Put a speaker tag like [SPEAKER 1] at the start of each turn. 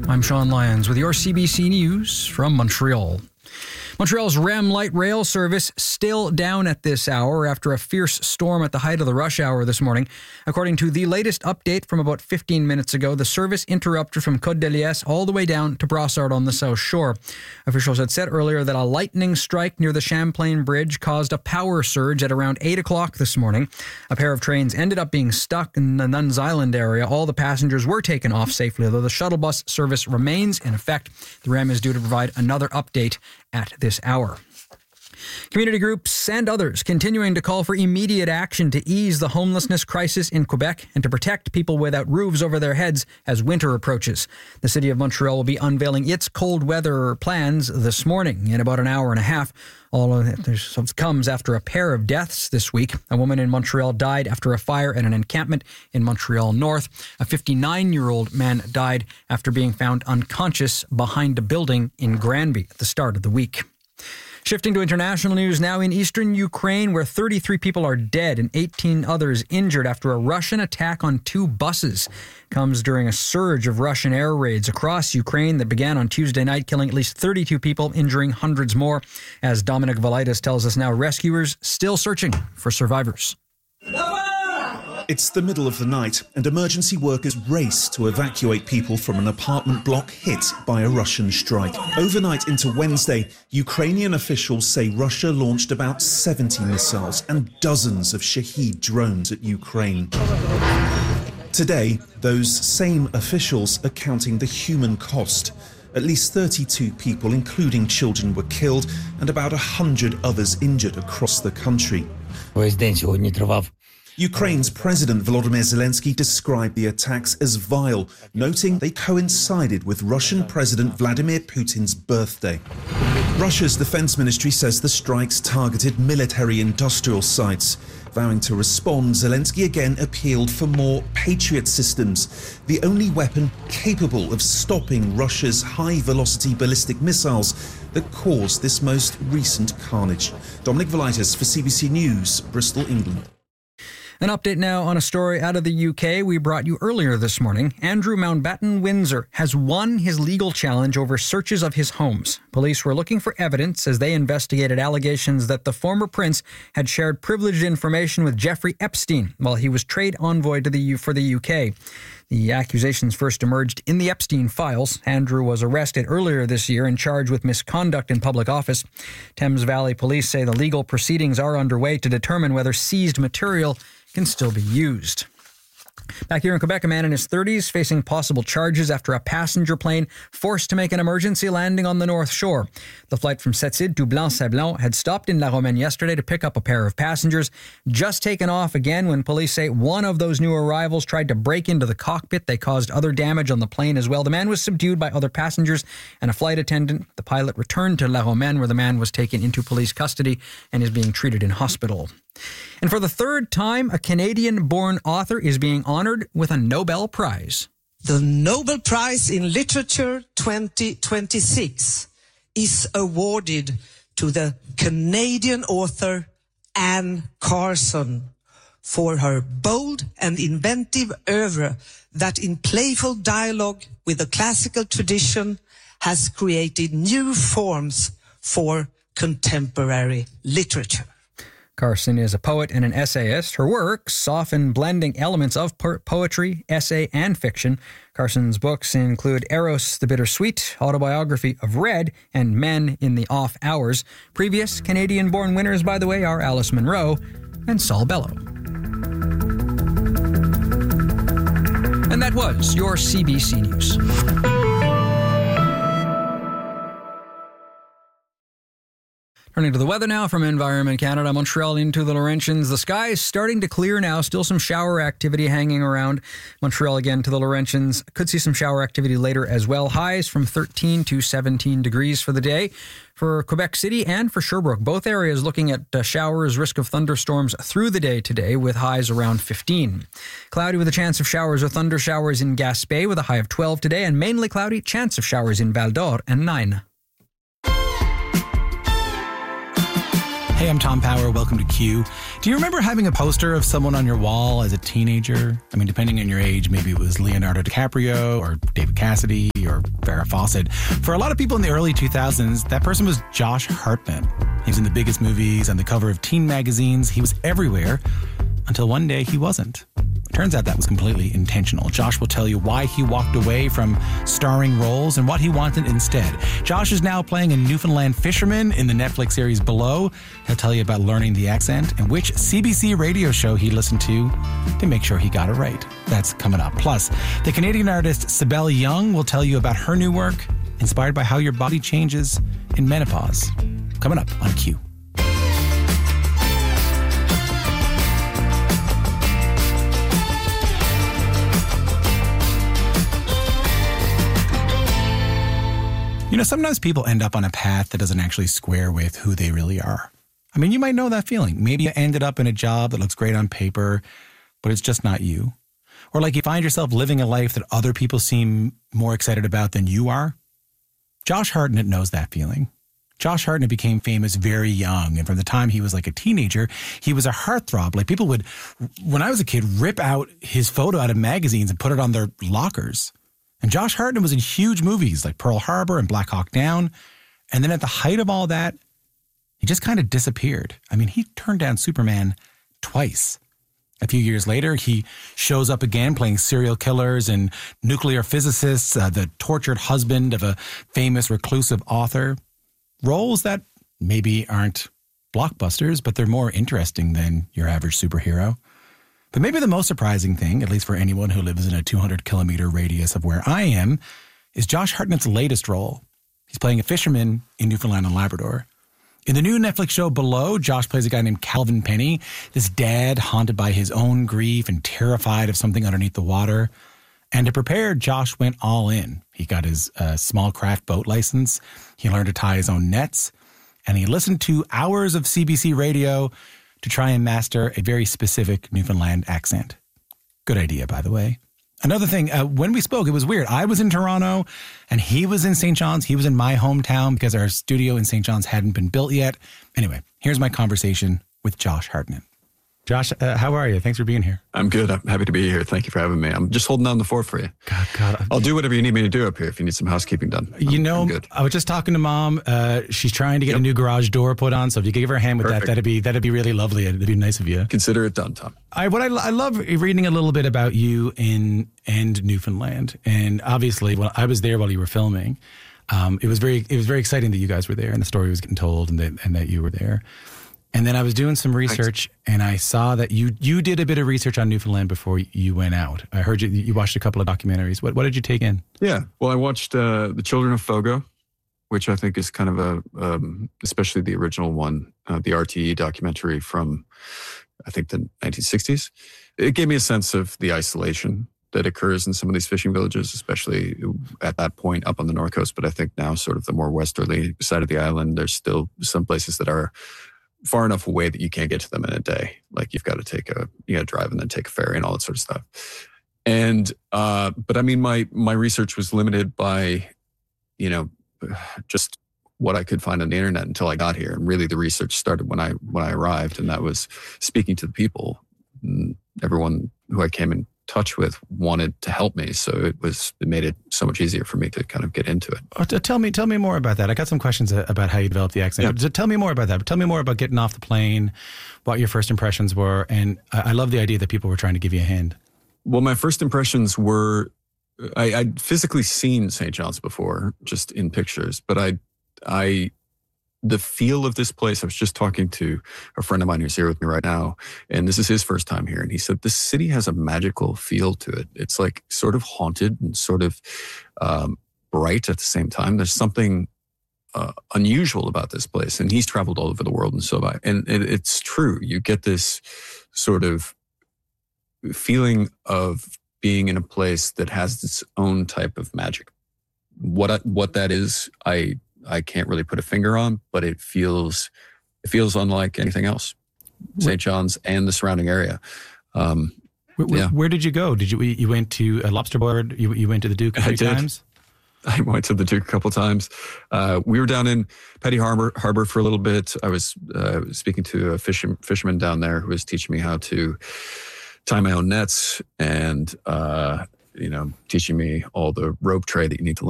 [SPEAKER 1] I'm Sean Lyons with your CBC News from Montreal. Montreal's REM light rail service still down at this hour after a fierce storm at the height of the rush hour this morning. According to the latest update from about 15 minutes ago, the service interrupted from Côte de Liesse all the way down to Brossard on the South Shore. Officials had said earlier that a lightning strike near the Champlain Bridge caused a power surge at around 8 o'clock this morning. A pair of trains ended up being stuck in the Nuns Island area. All the passengers were taken off safely, though the shuttle bus service remains in effect. The REM is due to provide another update at this hour. Community groups and others continuing to call for immediate action to ease the homelessness crisis in Quebec and to protect people without roofs over their heads as winter approaches. The City of Montreal will be unveiling its cold weather plans this morning in about an hour and a half. All of it comes after a pair of deaths this week. A woman in Montreal died after a fire at an encampment in Montreal North. A 59-year-old man died after being found unconscious behind a building in Granby at the start of the week. Shifting to international news now, in eastern Ukraine, where 33 people are dead and 18 others injured after a Russian attack on 2 buses. Comes during a surge of Russian air raids across Ukraine that began on Tuesday night, killing at least 32 people, injuring hundreds more. As Dominic Valitis tells us now, rescuers still searching for survivors.
[SPEAKER 2] It's the middle of the night and emergency workers race to evacuate people from an apartment block hit by a Russian strike. Overnight into Wednesday, Ukrainian officials say Russia launched about 70 missiles and dozens of Shahed drones at Ukraine. Today, those same officials are counting the human cost. At least 32 people, including children, were killed and about 100 others injured across the country. Ukraine's President Volodymyr Zelensky described the attacks as vile, noting they coincided with Russian President Vladimir Putin's birthday. Russia's defense ministry says the strikes targeted military-industrial sites. Vowing to respond, Zelensky again appealed for more Patriot systems, the only weapon capable of stopping Russia's high-velocity ballistic missiles that caused this most recent carnage. Dominic Valitis for CBC News, Bristol, England.
[SPEAKER 1] An update now on a story out of the UK we brought you earlier this morning. Andrew Mountbatten Windsor has won his legal challenge over searches of his homes. Police were looking for evidence as they investigated allegations that the former prince had shared privileged information with Jeffrey Epstein while he was trade envoy for the UK. The accusations first emerged in the Epstein files. Andrew was arrested earlier this year and charged with misconduct in public office. Thames Valley Police say the legal proceedings are underway to determine whether seized material can still be used. Back here in Quebec, a man in his 30s facing possible charges after a passenger plane forced to make an emergency landing on the North Shore. The flight from Sept-Îles to Blanc-Sablon had stopped in La Romaine yesterday to pick up a pair of passengers. Just taken off again when police say one of those new arrivals tried to break into the cockpit. They caused other damage on the plane as well. The man was subdued by other passengers and a flight attendant. The pilot returned to La Romaine, where the man was taken into police custody and is being treated in hospital. And for the third time, a Canadian-born author is being honored with a Nobel Prize.
[SPEAKER 3] The Nobel Prize in Literature 2026 is awarded to the Canadian author Anne Carson for her bold and inventive oeuvre that in playful dialogue with the classical tradition has created new forms for contemporary literature.
[SPEAKER 1] Carson is a poet and an essayist. Her works often blending elements of poetry, essay, and fiction. Carson's books include Eros the Bittersweet, Autobiography of Red, and Men in the Off Hours. Previous Canadian-born winners, by the way, are Alice Munro and Saul Bellow. And that was your CBC News. Turning to the weather now from Environment Canada, Montreal into the Laurentians. The sky is starting to clear now. Still some shower activity hanging around. Montreal again to the Laurentians. Could see some shower activity later as well. Highs from 13 to 17 degrees for the day. For Quebec City and for Sherbrooke, both areas looking at showers, risk of thunderstorms through the day today with highs around 15. Cloudy with a chance of showers or thunder showers in Gaspé with a high of 12 today, and mainly cloudy, chance of showers in Val d'Or and 9.
[SPEAKER 4] Hey, I'm Tom Power. Welcome to Q. Do you remember having a poster of someone on your wall as a teenager? I mean, depending on your age, maybe it was Leonardo DiCaprio or David Cassidy or Farrah Fawcett. For a lot of people in the early 2000s, that person was Josh Hartnett. He was in the biggest movies, on the cover of teen magazines. He was everywhere until one day he wasn't. Turns out that was completely intentional. Josh will tell you why he walked away from starring roles and what he wanted instead. Josh is now playing a Newfoundland fisherman in the Netflix series Below. He'll tell you about learning the accent and which CBC radio show he listened to make sure he got it right. That's coming up. Plus, the Canadian artist Sibel Young will tell you about her new work, inspired by how your body changes in menopause. Coming up on Q. You know, sometimes people end up on a path that doesn't actually square with who they really are. I mean, you might know that feeling. Maybe you ended up in a job that looks great on paper, but it's just not you. Or like you find yourself living a life that other people seem more excited about than you are. Josh Hartnett knows that feeling. Josh Hartnett became famous very young, and from the time he was like a teenager, he was a heartthrob. Like people would, when I was a kid, rip out his photo out of magazines and put it on their lockers. And Josh Hartnett was in huge movies like Pearl Harbor and Black Hawk Down. And then at the height of all that, he just kind of disappeared. I mean, he turned down Superman twice. A few years later, he shows up again playing serial killers and nuclear physicists, the tortured husband of a famous reclusive author. Roles that maybe aren't blockbusters, but they're more interesting than your average superhero. But maybe the most surprising thing, at least for anyone who lives in a 200-kilometer radius of where I am, is Josh Hartnett's latest role. He's playing a fisherman in Newfoundland and Labrador. In the new Netflix show Below, Josh plays a guy named Calvin Penny, this dad haunted by his own grief and terrified of something underneath the water. And to prepare, Josh went all in. He got his small craft boat license. He learned to tie his own nets. And he listened to hours of CBC radio to try and master a very specific Newfoundland accent. Good idea, by the way. Another thing, when we spoke, it was weird. I was in Toronto and he was in St. John's. He was in my hometown because our studio in St. John's hadn't been built yet. Anyway, here's my conversation with Josh Hartnett. Josh, how are you? Thanks for being here.
[SPEAKER 5] I'm good. I'm happy to be here. Thank you for having me. I'm just holding down the fort for you.
[SPEAKER 4] God.
[SPEAKER 5] I'll do whatever you need me to do up here if you need some housekeeping done. I'm good.
[SPEAKER 4] I was just talking to Mom. She's trying to get a new garage door put on. So if you could give her a hand with that, that'd be really lovely. It'd be nice of you.
[SPEAKER 5] Consider it done, Tom.
[SPEAKER 4] I love reading a little bit about you in Newfoundland. And obviously, I was there while you were filming. It was very exciting that you guys were there and the story was getting told and that you were there. And then I was doing some research and I saw that you did a bit of research on Newfoundland before you went out. I heard you watched a couple of documentaries. What did you take in?
[SPEAKER 5] Yeah. Well, I watched The Children of Fogo, which I think is kind of especially the original one, the RTE documentary from, I think, the 1960s. It gave me a sense of the isolation that occurs in some of these fishing villages, especially at that point up on the North Coast. But I think now sort of the more westerly side of the island, there's still some places that are far enough away that you can't get to them in a day. Like you've got to drive and then take a ferry and all that sort of stuff. And, but I mean, my research was limited by, just what I could find on the internet until I got here. And really the research started when I arrived, and that was speaking to the people. Everyone who I came in touch with wanted to help me, so it made it so much easier for me to kind of get into it.
[SPEAKER 4] Tell me more about that. I got some questions about how you developed the accent. Yeah. Tell me more about that. Tell me more about getting off the plane, what your first impressions were, and I love the idea that people were trying to give you a hand.
[SPEAKER 5] Well, my first impressions were I'd physically seen St. John's before, just in pictures, but the feel of this place, I was just talking to a friend of mine who's here with me right now, and this is his first time here. And he said, this city has a magical feel to it. It's like sort of haunted and sort of bright at the same time. There's something unusual about this place. And he's traveled all over the world and so on. And it's true. You get this sort of feeling of being in a place that has its own type of magic. What that is, I can't really put a finger on, but it feels unlike anything else. St. John's and the surrounding area.
[SPEAKER 4] Where did you go? You went to Lobster Board? You went to the Duke a few times?
[SPEAKER 5] I went to the Duke a couple times. We were down in Petty Harbor for a little bit. I was speaking to a fisherman down there who was teaching me how to tie my own nets and, teaching me all the rope tray that you need to learn.